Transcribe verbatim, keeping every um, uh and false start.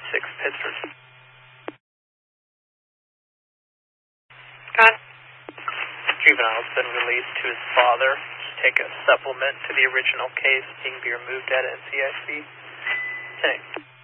six, Pittsburgh. Scott? Juvenile's been released to his father to take a supplement to the original case being removed at N C I C. ten eight.